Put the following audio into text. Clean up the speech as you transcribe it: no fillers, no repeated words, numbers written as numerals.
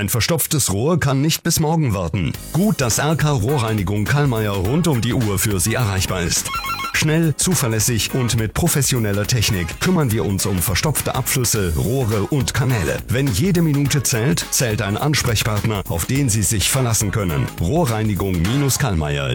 Ein verstopftes Rohr kann nicht bis morgen warten. Gut, dass RK Rohrreinigung Kallmeier rund um die Uhr für Sie erreichbar ist. Schnell, zuverlässig und mit professioneller Technik kümmern wir uns um verstopfte Abflüsse, Rohre und Kanäle. Wenn jede Minute zählt, zählt ein Ansprechpartner, auf den Sie sich verlassen können. Rohrreinigung-Kallmeier.